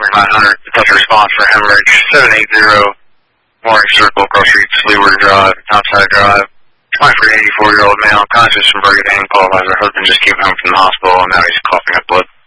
4900, touch response for hemorrhage, 780 Orange Circle, Cross Street, Leeward Drive, Topside Drive. 24-84-year-old male, conscious from Burger Dang, qualifies her husband just came home from the hospital and now he's coughing up blood.